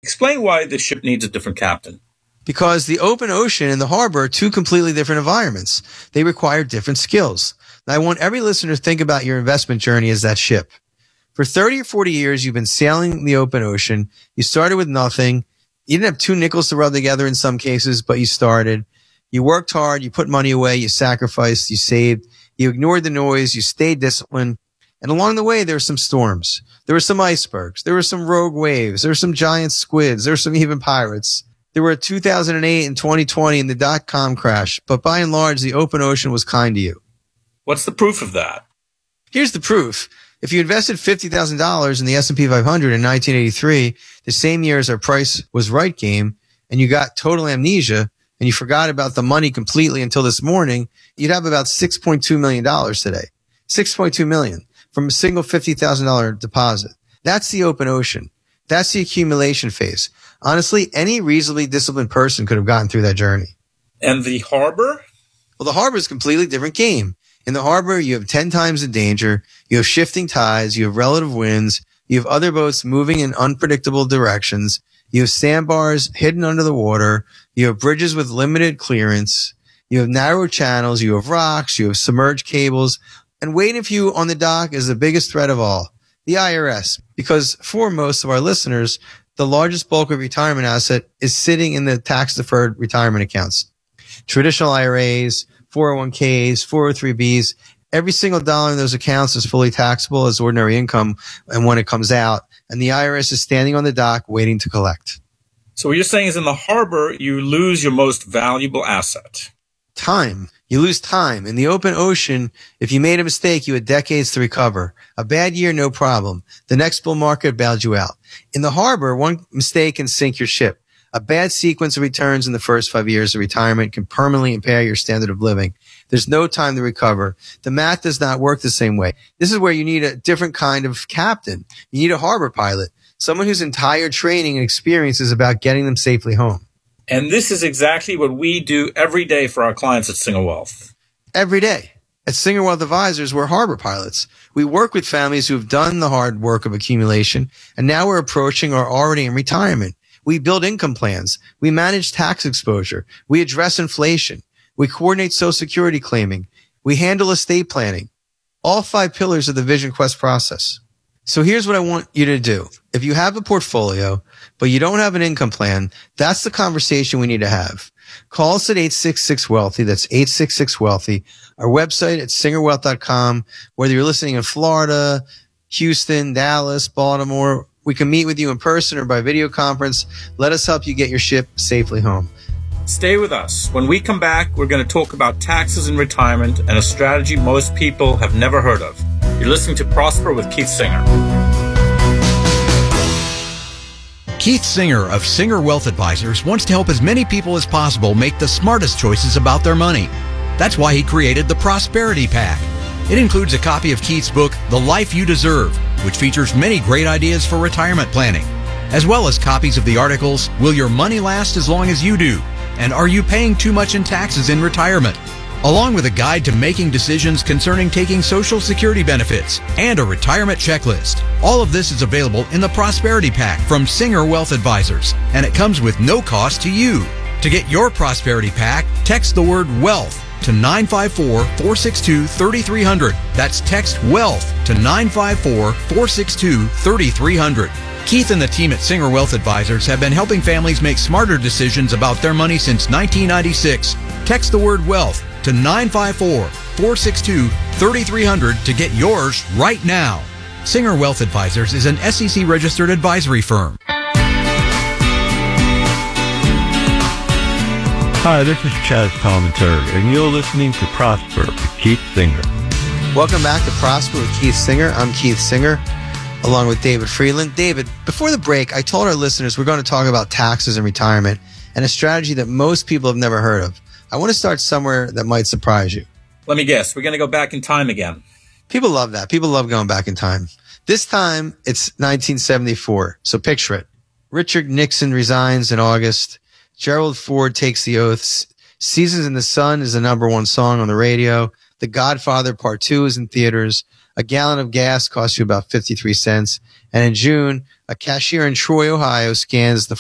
Explain why the ship needs a different captain. Because the open ocean and the harbor are two completely different environments. They require different skills. Now, I want every listener to think about your investment journey as that ship. For 30 or 40 years, you've been sailing the open ocean. You started with nothing. You didn't have two nickels to rub together in some cases, but you started. You worked hard. You put money away. You sacrificed. You saved. You ignored the noise. You stayed disciplined. And along the way, there were some storms. There were some icebergs. There were some rogue waves. There were some giant squids. There were some even pirates. There were 2008 and 2020 and the dot-com crash. But by and large, the open ocean was kind to you. What's the proof of that? Here's the proof. If you invested $50,000 in the S&P 500 in 1983, the same year as our price was right game, and you got total amnesia, and you forgot about the money completely until this morning, you'd have about $6.2 million today. $6.2 million from a single $50,000 deposit. That's the open ocean. That's the accumulation phase. Honestly, any reasonably disciplined person could have gotten through that journey. And the harbor? Well, the harbor is a completely different game. In the harbor, you have 10 times the danger. You have shifting tides. You have relative winds. You have other boats moving in unpredictable directions. You have sandbars hidden under the water. You have bridges with limited clearance. You have narrow channels. You have rocks. You have submerged cables. And waiting for you on the dock is the biggest threat of all, the IRS. Because for most of our listeners, the largest bulk of retirement asset is sitting in the tax-deferred retirement accounts. Traditional IRAs, 401ks, 403bs, every single dollar in those accounts is fully taxable as ordinary income and when it comes out. And the IRS is standing on the dock waiting to collect. So what you're saying is in the harbor, you lose your most valuable asset. Time. You lose time. In the open ocean, if you made a mistake, you had decades to recover. A bad year, no problem. The next bull market bailed you out. In the harbor, one mistake can sink your ship. A bad sequence of returns in the first 5 years of retirement can permanently impair your standard of living. There's no time to recover. The math does not work the same way. This is where you need a different kind of captain. You need a harbor pilot, someone whose entire training and experience is about getting them safely home. And this is exactly what we do every day for our clients at Singer Wealth. Every day. At Singer Wealth Advisors, we're harbor pilots. We work with families who have done the hard work of accumulation, and now we're approaching or already in retirement. We build income plans. We manage tax exposure. We address inflation. We coordinate Social Security claiming. We handle estate planning. All 5 pillars of the Vision Quest process. So here's what I want you to do. If you have a portfolio, but you don't have an income plan, that's the conversation we need to have. Call us at 866-WEALTHY. That's 866-WEALTHY. Our website at singerwealth.com. Whether you're listening in Florida, Houston, Dallas, Baltimore, we can meet with you in person or by video conference. Let us help you get your ship safely home. Stay with us. When we come back, we're going to talk about taxes in retirement and a strategy most people have never heard of. You're listening to Prosper with Keith Singer. Keith Singer of Singer Wealth Advisors wants to help as many people as possible make the smartest choices about their money. That's why he created the Prosperity Pack. It includes a copy of Keith's book, The Life You Deserve, which features many great ideas for retirement planning, as well as copies of the articles, Will Your Money Last as Long as You Do? And Are You Paying Too Much in Taxes in Retirement? Along with a guide to making decisions concerning taking Social Security benefits and a retirement checklist. All of this is available in the Prosperity Pack from Singer Wealth Advisors, and it comes with no cost to you. To get your Prosperity Pack, text the word WEALTH to 954-462-3300. That's text WEALTH to 954-462-3300. Keith and the team at Singer Wealth Advisors have been helping families make smarter decisions about their money since 1996. Text the word WEALTH to 954-462-3300 to get yours right now. Singer Wealth Advisors is an SEC-registered advisory firm. Hi, this is Chaz Palminteri, and you're listening to Prosper with Keith Singer. Welcome back to Prosper with Keith Singer. I'm Keith Singer, along with David Freeland. David, before the break, I told our listeners we're going to talk about taxes and retirement and a strategy that most people have never heard of. I want to start somewhere that might surprise you. Let me guess. We're going to go back in time again. People love that. People love going back in time. This time, it's 1974. So picture it. Richard Nixon resigns in August. Gerald Ford takes the oath. Seasons in the Sun is the #1 song on the radio. The Godfather Part 2 is in theaters. A gallon of gas costs you about 53 cents. And in June, a cashier in Troy, Ohio scans the